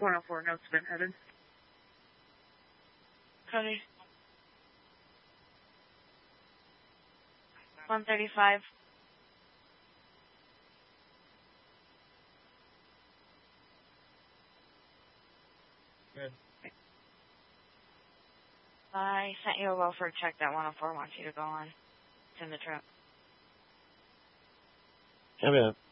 104, no spin headed. Cody. 135. Good. I sent you a welfare check that 104 wants you to go on. It's in the truck. Copy that.